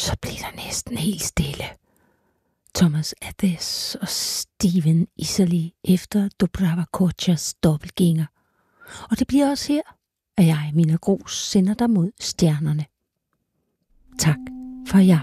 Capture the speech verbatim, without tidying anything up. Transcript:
Så blev der næsten helt stille. Thomas Adès og Steven Isserli efter Dobrava Kochas dobbeltgænger. Og det bliver også her, at jeg, Mina Grus, sender dig mod stjernerne. Tak for i aften.